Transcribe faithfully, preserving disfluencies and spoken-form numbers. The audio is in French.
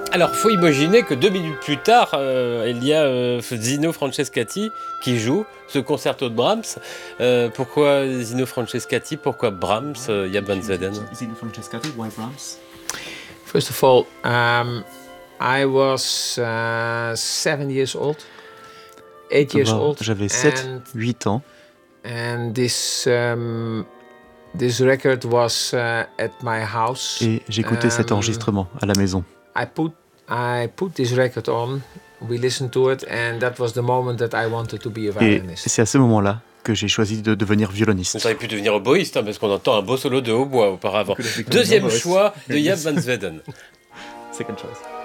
Alors, faut imaginer que deux minutes plus tard, euh, il y a euh, Zino Francescatti qui joue ce concerto de Brahms. Euh, pourquoi Zino Francescatti? Pourquoi Brahms, euh, Jaap van Zweden? Zino Francescatti, why Brahms? First of all, um, I was uh, seven years old, eight years old. J'avais sept, huit ans. And this um, this record was uh, at my house. Et j'écoutais um, cet enregistrement à la maison. I put I put this record on. We listened to it, and that was the moment that I wanted to be a violinist. Et c'est à ce moment-là que j'ai choisi de devenir violoniste. Vous auriez pu devenir oboïste, hein, parce qu'on entend un beau solo de hautbois auparavant. Deuxième choix de Jaap van Zweden. Second choice.